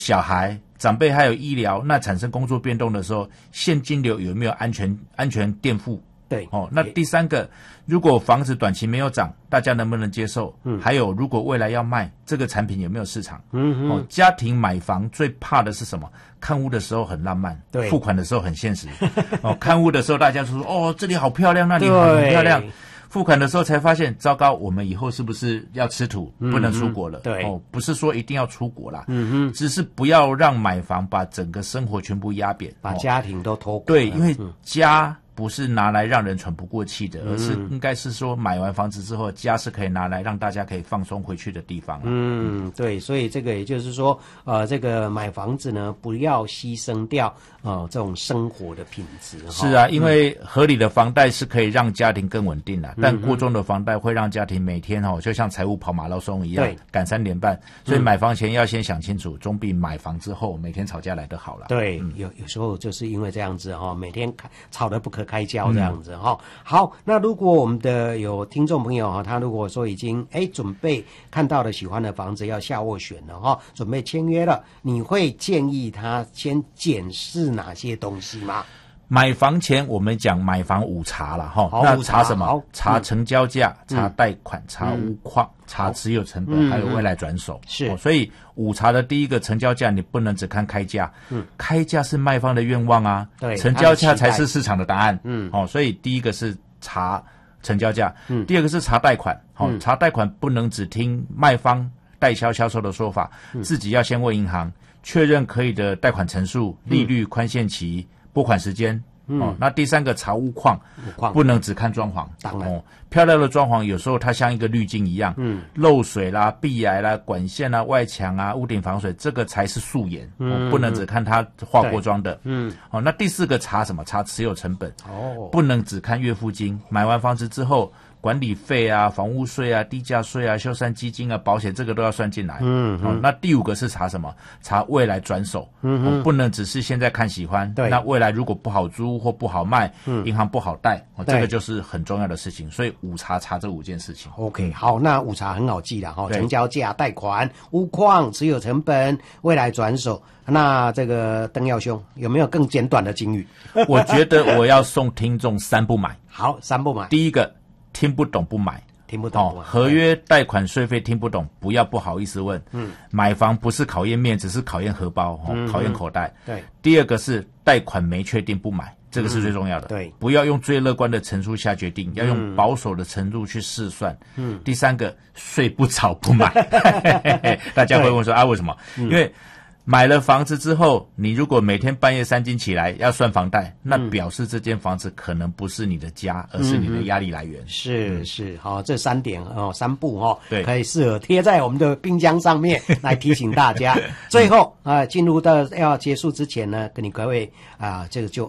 小孩、长辈还有医疗，那产生工作变动的时候，现金流有没有安全垫付？ 对， 那第三个，如果房子短期没有涨，大家能不能接受？还有如果未来要卖，这个产品有没有市场？家庭买房最怕的是什么？看屋的时候很浪漫，对，付款的时候很现实。看屋的时候大家说这里好漂亮，那里很漂亮。付款的时候才发现，糟糕，我们以后是不是要吃土，不能出国了？对，不是说一定要出国啦，只是不要让买房把整个生活全部压扁， 把家庭都拖垮。 对，因为家不是拿来让人喘不过气的，而是应该是说买完房子之后，家是可以拿来让大家可以放松回去的地方。 对，所以这个也就是说，这个买房子呢，不要牺牲掉这种生活的品质。 是啊，因为合理的房贷是可以让家庭更稳定的，但过重的房贷会让家庭每天就像财务跑马拉松一样，赶3点半。所以买房前要先想清楚，总比买房之后每天吵架来得好了。 对，有时候就是因为这样子每天吵得不可开交这样子好，那如果我们的有听众朋友他如果说已经准备看到了喜欢的房子要下斡选了准备签约了，你会建议他先检视哪些东西吗？ 买房前我们讲买房5查了那查什么？查成交价，查贷款，查屋况，查持有成本，还有未来转手。是，所以5查的第一个成交价，你不能只看开价，开价是卖方的愿望啊，对，成交价才是市场的答案。所以第一个是查成交价，第二个是查贷款。查贷款不能只听卖方代销销售的说法，自己要先问银行确认可以的贷款成数、利率、宽限期、拨款时间。那第三个查屋况，不能只看装潢。当然，漂亮的装潢有时候它像一个滤镜一样，漏水啦、壁癌啦、管线啦、外墙啊、屋顶防水，这个才是素颜，不能只看它化过妆的。那第四个查什么？查持有成本。不能只看月付金。买完房子之后，管理费啊、房屋税啊、地价税啊、修缮基金啊、保险，这个都要算进来。那第5个是查什么？查未来转手。不能只是现在看喜欢，那未来如果不好租或不好卖，银行不好贷，这个就是很重要的事情。所以5查这5件事情。 OK， 好，那5查很好记了成交价、贷款、屋况、持有成本、未来转手。那这个邓耀兄有没有更简短的金语？ 我觉得我要送听众3不买。 好，3不买。 第一个，听不懂不买。 听不懂合约、贷款、税费听不懂，不要不好意思问。买房不是考验面子，是考验荷包，考验口袋。对。第二个是贷款没确定不买，这个是最重要的。对。不要用最乐观的程度下决定，要用保守的程度去试算。第三个，睡不着不买。大家会问说为什么？因为买了房子之后，你如果每天半夜3更起来要算房贷，那表示这间房子可能不是你的家，而是你的压力来源。是， 这3点3步对，可以适合贴在我们的冰箱上面来提醒大家。最后进入到要结束之前呢，跟你各位这个就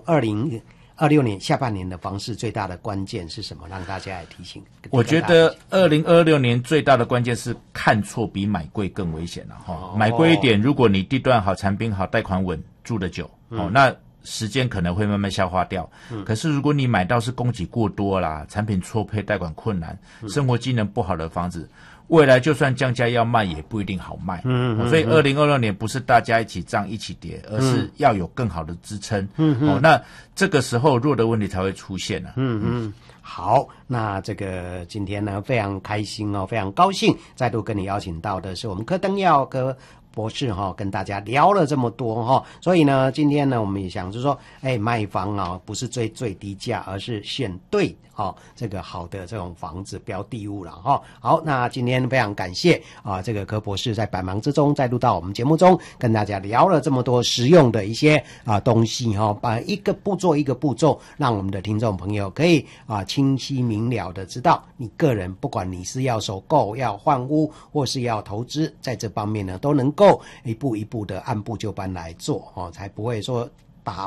2026年下半年的房市最大的关键是什么？让大家来提醒。 我觉得2026年最大的关键是看错比买贵更危险了买贵一点，如果你地段好、产品好、贷款稳、住得久那时间可能会慢慢消化掉。可是如果你买到是供给过多啦、产品错配、贷款困难、生活机能不好的房子，未来就算降价要卖也不一定好卖。所以2026年不是大家一起涨一起跌，而是要有更好的支撑。那这个时候弱的问题才会出现了。 好，那这个今天呢非常开心非常高兴再度跟你邀请到的是我们柯登耀柯博士跟大家聊了这么多所以呢今天呢我们也想就是说卖房不是最低价，而是选对这个好的这种房子标的物了好，那今天非常感谢这个柯博士在百忙之中再录到我们节目中，跟大家聊了这么多实用的一些东西把一个步骤一个步骤，让我们的听众朋友可以清晰明了的知道你个人不管你是要首购、要换屋或是要投资，在这方面呢都能够一步一步的按部就班来做才不会说打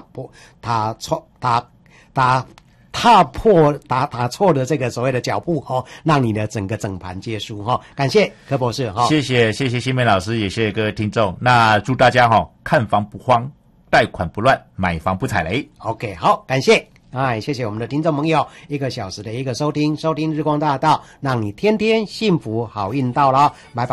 错的这个所谓的脚步让你的整盘皆输感谢柯博士谢谢新梅老师，也谢谢各位听众。那祝大家看房不慌，贷款不乱，买房不踩雷。 OK， 好，感谢谢谢我们的听众朋友1个小时的一个收听日光大道，让你天天幸福好运到了，拜拜。